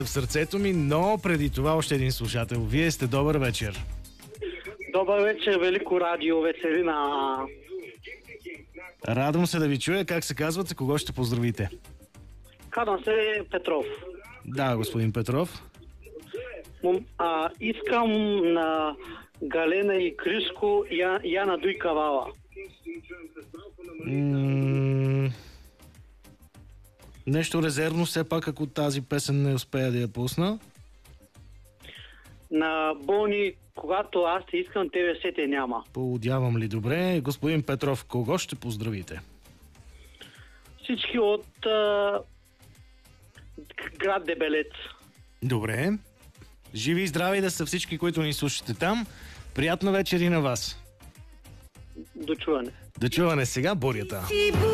в сърцето ми, но преди това още един слушател. Вие сте добър вечер. Добър вечер, Велико радио, Веселина. Радвам се да ви чуя. Как се казвате? Кого ще поздравите? Казвам се Петров. Да, господин Петров. Искам на Галена и Криско я надуй кавала. Нещо резервно все пак, ако тази песен не успея да я пусна. На Бони, когато аз те искам, тебе се те няма. Поудявам ли добре? Господин Петров, кого ще поздравите? Всички от град Дебелец. Добре. Живи и здрави да са всички, които ни слушате там. Приятна вечер и на вас. До чуване. Да чуване сега бурята.